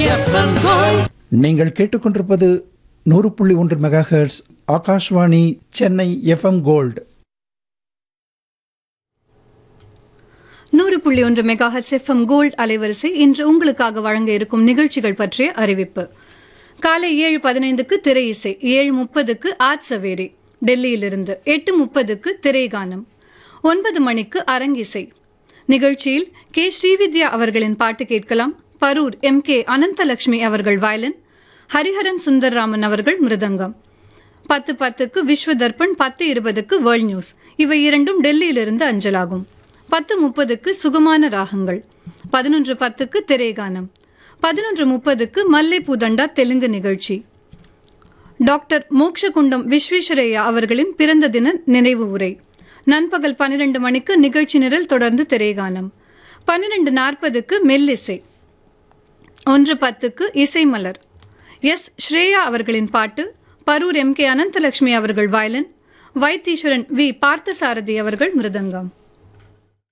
FM gold. நீங்கள் கேட்டுக்கொண்டிருப்பது 100.1 megahertz Akashvani Chennai FM gold. 100.1 megahertz FM gold அலைவரிசை இன்று உங்களுக்காக வழங்க இருக்கும் நிகழ்ச்சிகள் பற்றிய அறிவிப்பு. காலை 7:15க்கு திரை இசை, 7:30க்கு ஆட்சவேரி டெல்லியிலிருந்து, 8:30க்கு திரைகானம், 9 மணிக்கு அரங்கிசை. நிகழ்ச்சியில் கே ஸ்ரீவித்யா அவர்களின் பாட்டு கேட்கலாம். பரூர் MK அனந்தலட்சுமி அவர்கள் வயலின், ஹரிஹரன் சுந்தர்ராமன் அவர்கள் மிருதங்கம். 10:10க்கு விஸ்வதர்பன், 10:20க்கு வேர்ல்ட் நியூஸ். இவை இரண்டும் டெல்லியிலிருந்து அஞ்சலாகும். 10:30க்கு சுகமான ராகங்கள், 11:10க்கு திரைகானம், 11:30க்கு மல்லை பூதண்டா தெலுங்கு நிகழ்ச்சி. டாக்டர் மோக்ஷகுண்டம் விஸ்வேஸ்வரய்யா அவர்களின் பிறந்த தின நினைவு உரை. நண்பகல் 12 மணிக்கு நிகழ்ச்சி நிரல், தொடர்ந்து திரைகானம். 12:40க்கு மெல்லிசை. 1:10க்கு இசைமலர். எஸ் ஸ்ரேயா அவர்களின் பாட்டு, பரூர் MK அனந்தலட்சுமி அவர்கள் வயலின், வைத்தீஸ்வரன் வி பார்த்தசாரதி அவர்கள் மிருதங்கம்.